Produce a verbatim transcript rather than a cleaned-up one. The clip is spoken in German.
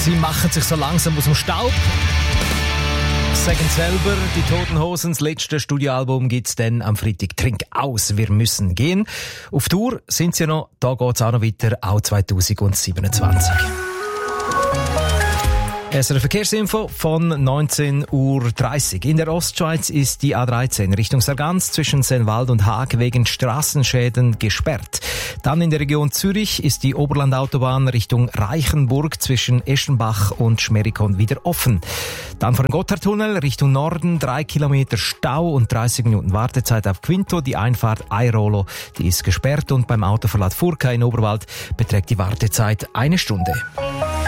Sie machen sich so langsam aus dem Staub. Sagen selber, die Toten Hosen, das letzte Studioalbum gibt's dann am Freitag. Trink aus, wir müssen gehen. Auf Tour sind sie noch, da geht's auch noch weiter, auch zwanzig siebenundzwanzig. S R F Verkehrsinfo von neunzehn Uhr dreißig. In der Ostschweiz ist die A dreizehn Richtung Sargans zwischen Sennwald und Haag wegen Straßenschäden gesperrt. Dann in der Region Zürich ist die Oberlandautobahn Richtung Reichenburg zwischen Eschenbach und Schmerikon wieder offen. Dann vor dem Gotthardtunnel Richtung Norden drei Kilometer Stau und dreißig Minuten Wartezeit auf Quinto. Die Einfahrt Airolo, die ist gesperrt und beim Autoverlad Furka in Oberwald beträgt die Wartezeit eine Stunde.